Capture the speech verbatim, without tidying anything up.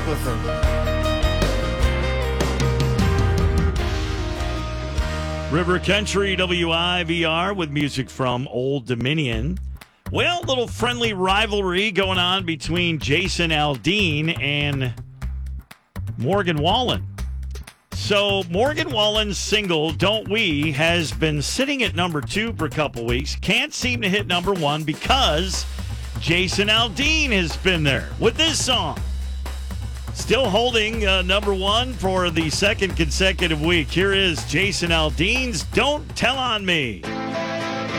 with them. River Country W I V R with music from Old Dominion. Well, little friendly rivalry going on between Jason Aldean and Morgan Wallen. So Morgan Wallen's single, Don't We, has been sitting at number two for a couple weeks. Can't seem to hit number one because Jason Aldean has been there with this song. Still holding uh, number one for the second consecutive week. Here is Jason Aldean's Don't Tell on Me.